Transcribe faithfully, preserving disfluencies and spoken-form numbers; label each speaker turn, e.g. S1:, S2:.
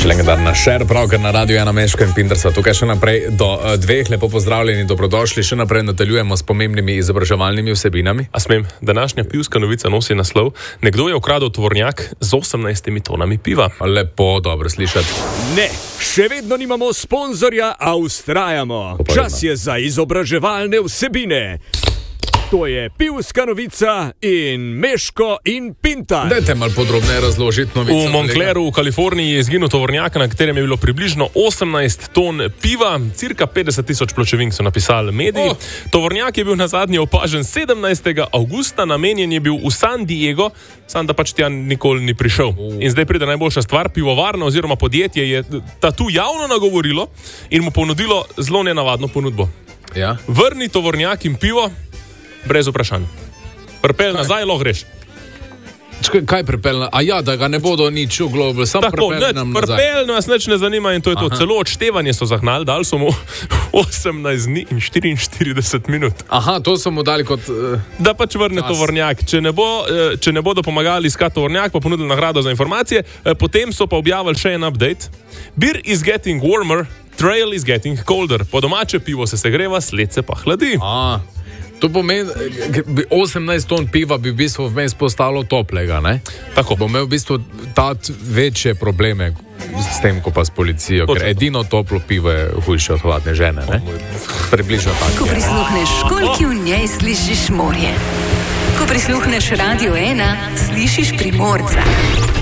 S1: Še legendarna Cher, pravkar na radiju Jana Meško in Pintersa. Tukaj še naprej do uh, dveh, lepo pozdravljeni, dobrodošli. Še naprej nadaljujemo s pomembnimi izobraževalnimi vsebinami.
S2: A smem, današnja pivska novica nosi naslov: nekdo je ukradel tovornjak z osemnajstimi tonami piva.
S1: Lepo, dobro slišati.
S3: Ne, še vedno nimamo sponzorja, a vztrajamo. Čas je za izobraževalne vsebine. To je pivska novica in Meško in Pintar.
S1: Dajte malo podrobneje razložiti novico.
S2: V Montclairu v Kaliforniji je izginil tovornjak, na katerem je bilo približno osemnajst ton piva, cirka petdeset tisoč pločevink, so napisali mediji. Oh. Tovornjak je bil na zadnje opažen sedemnajstega avgusta, namenjen je bil v San Diego, sam da pač tja nikoli ni prišel. Oh. In zdaj pride najboljša stvar, pivovarna oziroma podjetje je ta tu javno nagovorilo in mu ponudilo zelo nenavadno ponudbo.
S1: Ja?
S2: Vrni tovornjak in pivo brez vprašanj. Prepel nazaj, lahko greš.
S1: Čakaj, kaj prepel? A ja, da ga ne bodo nič v global, samo prepel nam nazaj.
S2: Prepel nas nič ne zanima in to je to. Aha. Celo odštevanje so zahnali, dali so mu osemnajst dni in štiriinštirideset minut.
S1: Aha, to so mu dali kot... Uh,
S2: da pač vrne čas. Tovornjak. Če ne, bo, če ne bodo pomagali iskati tovornjak, pa ponudili nagrado za informacije, potem so pa objavili še en update. Beer is getting warmer, trail is getting colder. Po domače pivo se segreva, sled se pa hladi.
S1: A, to pomeni, osemnajst ton piva bi v bistvu vmes postalo toplega, ne?
S2: Tako.
S1: Bo imel v bistvu tat večje probleme s tem, ko pa s policijo, ker edino toplo pivo je hujše od hladne žene, ne? Približno tako.
S4: Ko prisluhneš školjki, v njej slišiš morje. Ko prisluhneš Radio ena, slišiš Primorca.